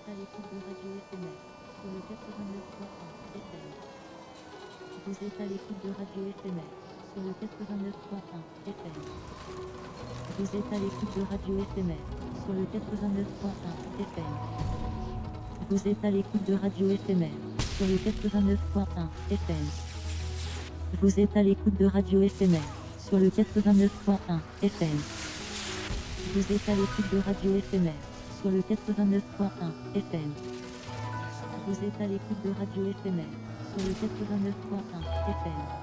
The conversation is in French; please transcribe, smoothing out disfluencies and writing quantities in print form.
êtes à l'écoute de Radio éphémère sur le 89.1 FM. Vous êtes à l'écoute de Radio éphémère sur le 89.1 FM. Vous êtes à l'écoute de Radio éphémère sur le 89.1 FM. Vous êtes à l'écoute de Radio éphémère sur le 89.1 FM. Vous êtes à l'écoute de Radio éphémère sur le 89.1 FM. Vous êtes à l'écoute de Radio éphémère sur le 89.1 FM. Vous êtes à l'écoute de Radio éphémère sur le 89.1 FM.